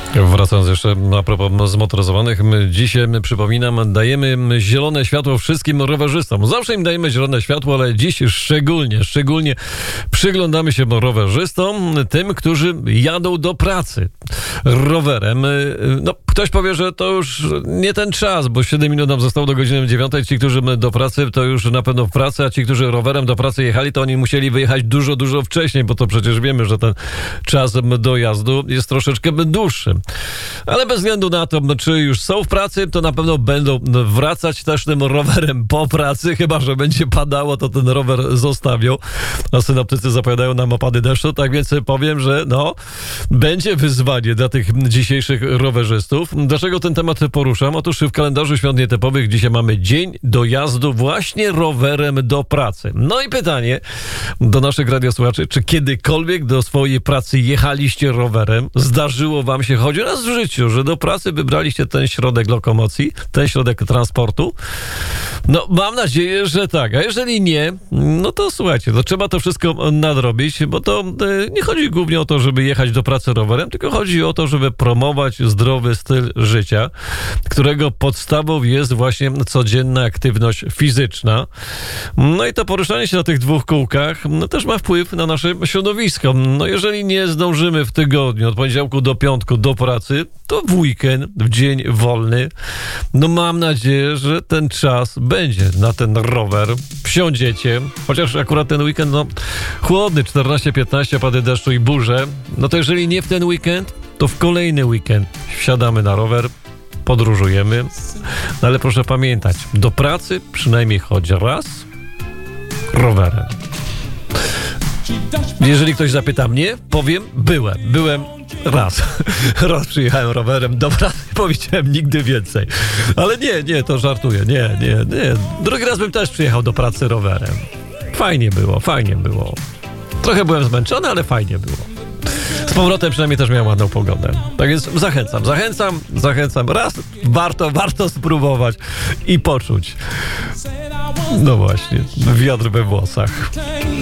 Wracając jeszcze a propos zmotoryzowanych, my dzisiaj, przypominam, dajemy zielone światło wszystkim rowerzystom. Zawsze im dajemy zielone światło, ale dziś szczególnie przyglądamy się rowerzystom, tym, którzy jadą do pracy rowerem. No, ktoś powie, że to już nie ten czas, bo 7 minut nam zostało do godziny 9. Ci, którzy do pracy, to już na pewno w pracy, a ci, którzy rowerem do pracy jechali, to oni musieli wyjechać dużo wcześniej, bo to przecież wiemy, że ten czas dojazdu jest troszeczkę dłuższy. Ale bez względu na to, czy już są w pracy, to na pewno będą wracać też tym rowerem po pracy, chyba że będzie padało, to ten rower zostawią. A synoptycy zapowiadają nam opady deszczu, tak więc powiem, że będzie wyzwanie dla tych dzisiejszych rowerzystów. Dlaczego ten temat poruszam? Otóż w kalendarzu świąt nietypowych dzisiaj mamy dzień dojazdu właśnie rowerem do pracy. No i pytanie do naszych radiosłuchaczy, czy kiedykolwiek do swojej pracy jechaliście rowerem? Zdarzyło wam się choć raz w życiu, że do pracy wybraliście ten środek lokomocji, ten środek transportu? No, mam nadzieję, że tak. A jeżeli nie, no to słuchajcie, to trzeba to wszystko nadrobić, bo to nie chodzi głównie o to, żeby jechać do pracy rowerem, tylko chodzi o to, żeby promować zdrowy styl życia, którego podstawą jest właśnie codzienna aktywność fizyczna. No i to poruszanie się na tych dwóch kółkach też ma wpływ na nasze środowisko. No jeżeli nie zdążymy w tygodniu od poniedziałku do piątku do pracy, to w weekend, w dzień wolny, no mam nadzieję, że ten czas będzie na ten rower. Wsiądziecie, chociaż akurat ten weekend, chłodny, 14-15, opady deszczu i burze, no to jeżeli nie w ten weekend, to w kolejny weekend wsiadamy na rower, podróżujemy, no ale proszę pamiętać, do pracy przynajmniej chodź raz rowerem. Jeżeli ktoś zapyta mnie, powiem, byłem raz przyjechałem rowerem do pracy, powiedziałem nigdy więcej. Ale nie, to żartuję, nie. Drugi raz bym też przyjechał do pracy rowerem. Fajnie było. Trochę byłem zmęczony, ale fajnie było. Z powrotem przynajmniej też miałem ładną pogodę. Tak więc zachęcam. Raz warto spróbować i poczuć. No właśnie, wiatr we włosach.